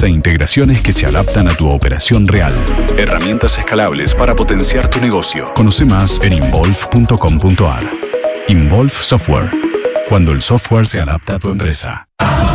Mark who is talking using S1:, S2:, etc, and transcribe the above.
S1: e integraciones que se adaptan a tu operación real. Herramientas escalables para potenciar tu negocio. Conoce más en involve.com.ar. Involve Software. Cuando el software se adapta a tu empresa.